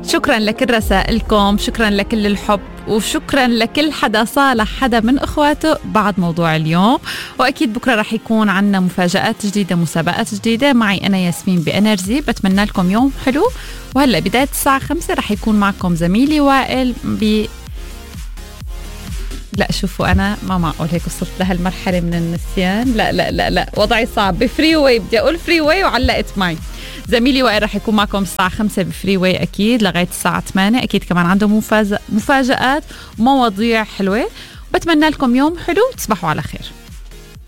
شكرا لكل رسائلكم، شكرا لكل الحب، وشكرا لكل حدا صالح حدا من اخواته بعد موضوع اليوم. واكيد بكره رح يكون عنا مفاجآت جديده، مسابقات جديده معي انا ياسمين بانرجي. بتمنى لكم يوم حلو. وهلا بدايه الساعه 5 رح يكون معكم زميلي وائل لا شوفوا انا ما معقول هيك وصلت لهالمرحله من النسيان. لا لا لا لا وضعي صعب. بفري واي بدي اقول فري واي وعلقت معي. زميلي وائل رح يكون معكم الساعه 5 بفري واي اكيد لغايه الساعه 8. اكيد كمان عنده مفاجآت ومواضيع حلوه. بتمنى لكم يوم حلو، تصبحوا على خير.